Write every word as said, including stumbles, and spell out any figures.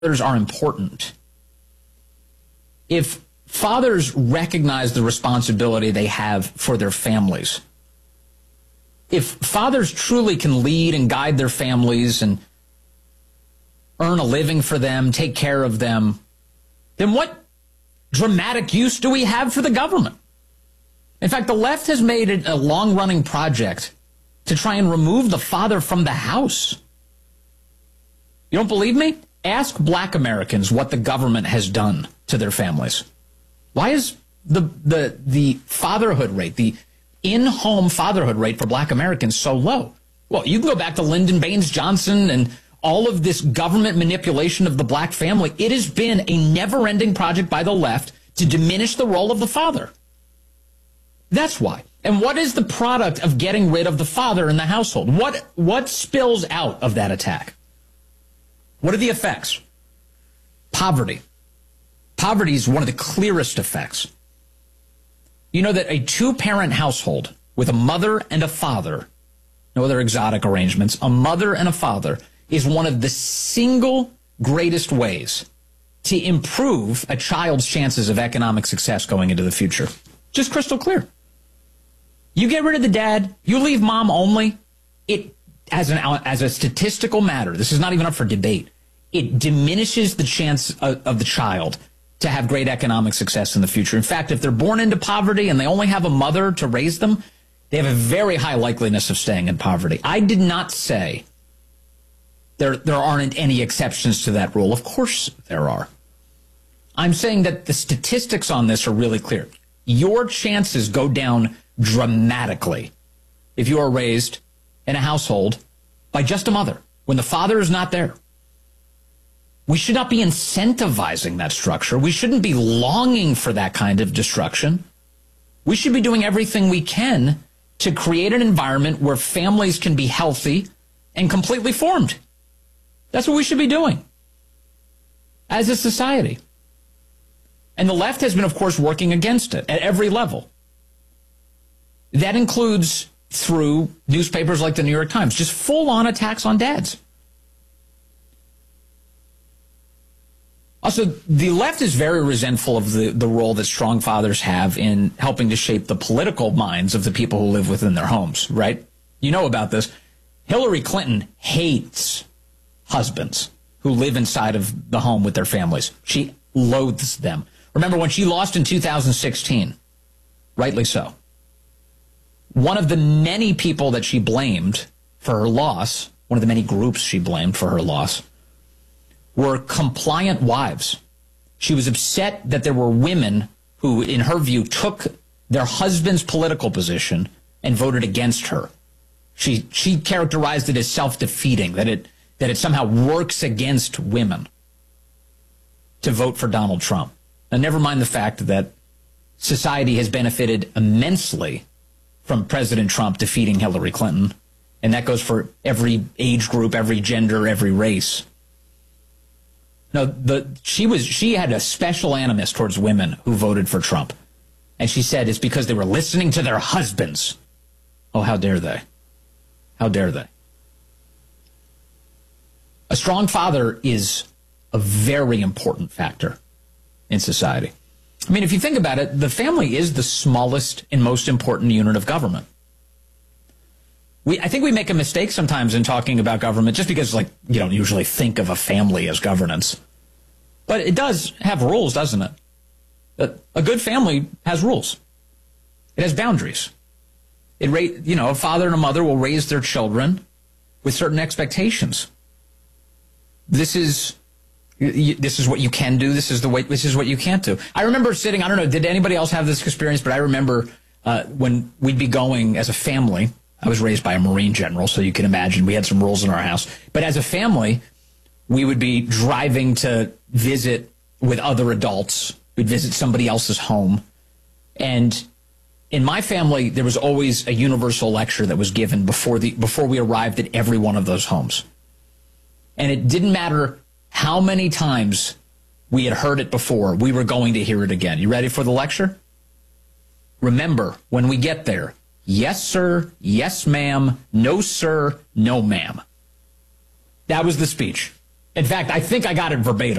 fathers are important, if fathers recognize the responsibility they have for their families, if fathers truly can lead and guide their families and earn a living for them, take care of them, then what dramatic use do we have for the government? In fact, the left has made it a long-running project to try and remove the father from the house. You don't believe me? Ask black Americans what the government has done to their families. Why is the the the fatherhood rate, the in-home fatherhood rate for black Americans so low? Well, you can go back to Lyndon Baines Johnson and all of this government manipulation of the black family. It has been a never-ending project by the left to diminish the role of the father. That's why. And what is the product of getting rid of the father in the household? What what spills out of that attack? What are the effects? Poverty. Poverty is one of the clearest effects. You know that a two-parent household with a mother and a father, no other exotic arrangements, a mother and a father is one of the single greatest ways to improve a child's chances of economic success going into the future. Just crystal clear. You get rid of the dad, you leave mom only, it, as an as a statistical matter, this is not even up for debate, it diminishes the chance of, of the child to have great economic success in the future. In fact, if they're born into poverty and they only have a mother to raise them, they have a very high likeliness of staying in poverty. I did not say there, there aren't any exceptions to that rule. Of course there are. I'm saying that the statistics on this are really clear. Your chances go down dramatically if you are raised in a household by just a mother, when the father is not there. We should not be incentivizing that structure. We shouldn't be longing for that kind of destruction. We should be doing everything we can to create an environment where families can be healthy and completely formed. That's what we should be doing as a society. And the left has been, of course, working against it at every level. That includes through newspapers like the New York Times, just full-on attacks on dads. Also, the left is very resentful of the, the role that strong fathers have in helping to shape the political minds of the people who live within their homes, right? You know about this. Hillary Clinton hates husbands who live inside of the home with their families. She loathes them. Remember when she lost in two thousand sixteen? Rightly so. One of the many people that she blamed for her loss, one of the many groups she blamed for her loss, were compliant wives. She was upset that there were women who, in her view, took their husband's political position and voted against her. She she characterized it as self-defeating, that it that it somehow works against women to vote for Donald Trump. And never mind the fact that society has benefited immensely from President Trump defeating Hillary Clinton. And that goes for every age group, every gender, every race. No, the she was she had a special animus towards women who voted for Trump. And she said it's because they were listening to their husbands. Oh, how dare they? How dare they? A strong father is a very important factor in society. I mean, if you think about it, the family is the smallest and most important unit of government. We, I think we make a mistake sometimes in talking about government just because, like, you don't usually think of a family as governance. But it does have rules, doesn't it? A, a good family has rules. It has boundaries. It, ra- you know, a father and a mother will raise their children with certain expectations. This is... This is what you can do. This is the way. This is what you can't do. I remember sitting. I don't know. Did anybody else have this experience? But I remember uh, when we'd be going as a family. I was raised by a Marine general, so you can imagine we had some rules in our house. But as a family, we would be driving to visit with other adults. We'd visit somebody else's home, and in my family, there was always a universal lecture that was given before the before we arrived at every one of those homes, and it didn't matter how many times we had heard it before, we were going to hear it again. You ready for the lecture? Remember, when we get there, yes, sir, yes, ma'am, no, sir, no, ma'am. That was the speech. In fact, I think I got it verbatim.